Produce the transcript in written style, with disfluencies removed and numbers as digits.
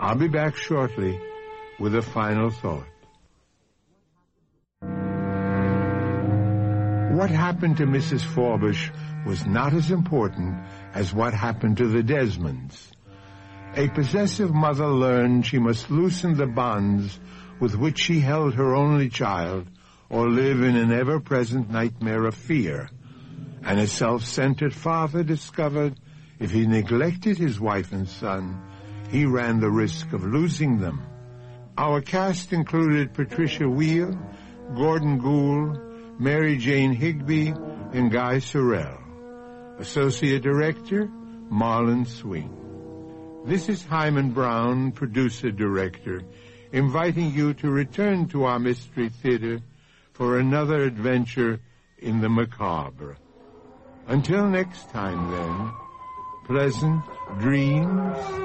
I'll be back shortly with a final thought. What happened to Mrs. Forbush was not as important as what happened to the Desmonds. A possessive mother learned she must loosen the bonds with which she held her only child, or live in an ever-present nightmare of fear. And a self-centered father discovered if he neglected his wife and son, he ran the risk of losing them. Our cast included Patricia Wheel, Gordon Gould, Mary Jane Higby, and Guy Sorrell. Associate Director, Marlon Swing. This is Hyman Brown, Producer-Director, inviting you to return to our Mystery Theater for another adventure in the macabre. Until next time, then, pleasant dreams.